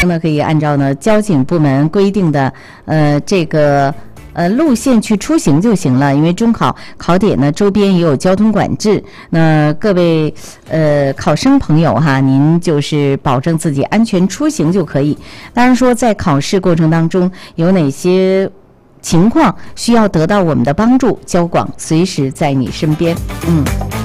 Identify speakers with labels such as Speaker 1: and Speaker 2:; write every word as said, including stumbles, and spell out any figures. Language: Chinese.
Speaker 1: 呢可以按照呢交警部门规定的呃这个呃路线去出行就行了，因为中考考点呢周边也有交通管制。那各位呃考生朋友哈，您就是保证自己安全出行就可以。当然说在考试过程当中有哪些情况需要得到我们的帮助，交广随时在你身边。嗯。